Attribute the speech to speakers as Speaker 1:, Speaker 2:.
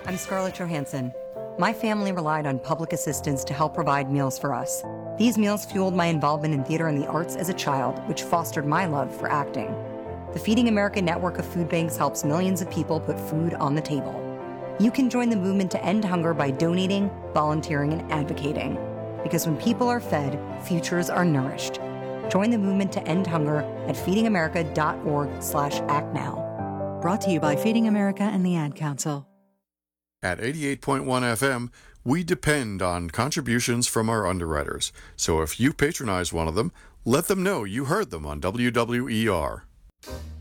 Speaker 1: I'm Scarlett Johansson. My family relied on public assistance to help provide meals for us. These meals fueled my involvement in theater and the arts as a child, which fostered my love for acting. The Feeding America network of food banks helps millions of people put food on the table. You can join the movement to end hunger by donating, volunteering, and advocating. Because when people are fed, futures are nourished. Join the movement to end hunger at feedingamerica.org/actnow.
Speaker 2: Brought to you by Feeding America and the Ad Council.
Speaker 3: At 88.1 FM, we depend on contributions from our underwriters. So if you patronize one of them, let them know you heard them on WWER.